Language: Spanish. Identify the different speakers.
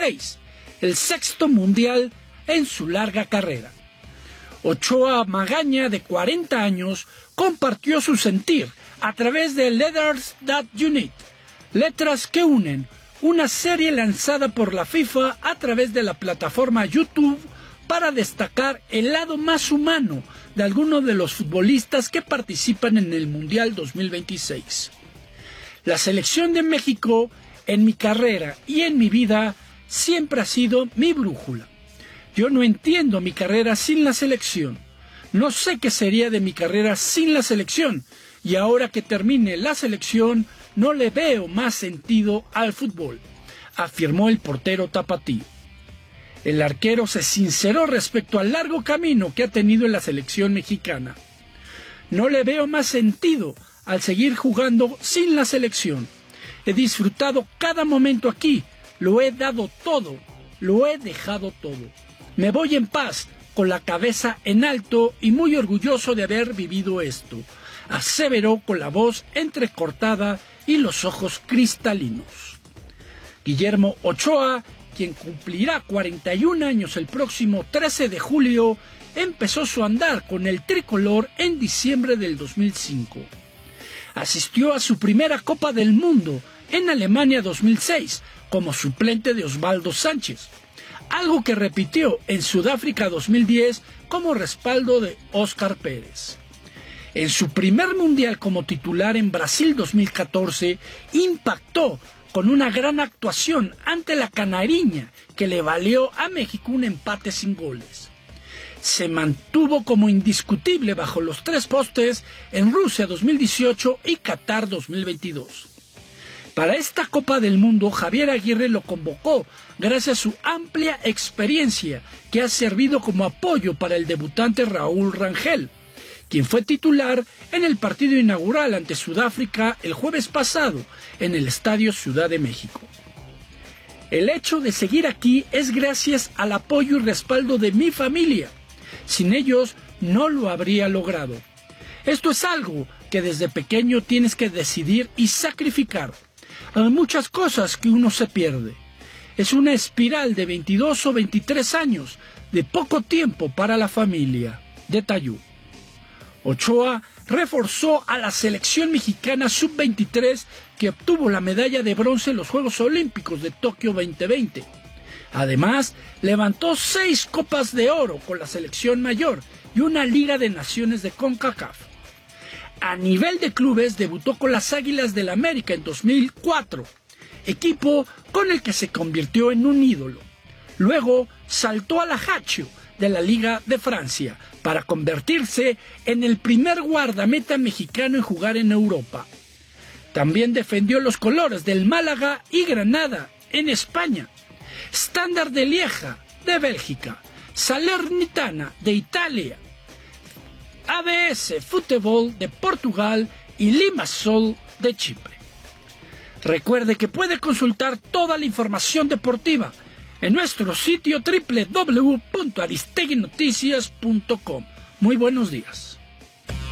Speaker 1: 2006, el sexto mundial en su larga carrera. Ochoa Magaña, de 40 años, compartió su sentir a través de Letters That Unite, Letras que Unen, una serie lanzada por la FIFA a través de la plataforma YouTube para destacar el lado más humano de algunos de los futbolistas que participan en el Mundial 2026. La selección de México, en mi carrera y en mi vida, siempre ha sido mi brújula. Yo no entiendo mi carrera sin la selección. No sé qué sería de mi carrera sin la selección. Y ahora que termine la selección, no le veo más sentido al fútbol, afirmó el portero tapatío. El arquero se sinceró respecto al largo camino que ha tenido en la selección mexicana. No le veo más sentido al seguir jugando sin la selección. He disfrutado cada momento aquí, lo he dado todo, lo he dejado todo. Me voy en paz, con la cabeza en alto y muy orgulloso de haber vivido esto, aseveró con la voz entrecortada y los ojos cristalinos. Guillermo Ochoa, quien cumplirá 41 años el próximo 13 de julio, empezó su andar con el tricolor en diciembre del 2005. Asistió a su primera Copa del Mundo en Alemania 2006 como suplente de Osvaldo Sánchez, algo que repitió en Sudáfrica 2010 como respaldo de Óscar Pérez. En su primer mundial como titular en Brasil 2014, impactó con una gran actuación ante la Canariña, que le valió a México un empate sin goles. Se mantuvo como indiscutible bajo los tres postes en Rusia 2018 y Qatar 2022. Para esta Copa del Mundo, Javier Aguirre lo convocó gracias a su amplia experiencia que ha servido como apoyo para el debutante Raúl Rangel, quien fue titular en el partido inaugural ante Sudáfrica el jueves pasado en el Estadio Ciudad de México. El hecho de seguir aquí es gracias al apoyo y respaldo de mi familia. Sin ellos no lo habría logrado. Esto es algo que desde pequeño tienes que decidir y sacrificar. Hay muchas cosas que uno se pierde. Es una espiral de 22 o 23 años de poco tiempo para la familia, detalló. Ochoa reforzó a la selección mexicana sub-23 que obtuvo la medalla de bronce en los Juegos Olímpicos de Tokio 2020. Además, levantó 6 copas de oro con la selección mayor y una Liga de Naciones de CONCACAF. A nivel de clubes, debutó con las Águilas del América en 2004, equipo con el que se convirtió en un ídolo. Luego saltó al Ajaccio de la Liga de Francia para convertirse en el primer guardameta mexicano en jugar en Europa. También defendió los colores del Málaga y Granada en España, Standard de Lieja de Bélgica, Salernitana de Italia, ABS Futebol de Portugal y Limassol de Chipre. Recuerde que puede consultar toda la información deportiva en nuestro sitio www.aristeguinoticias.com. Muy buenos días.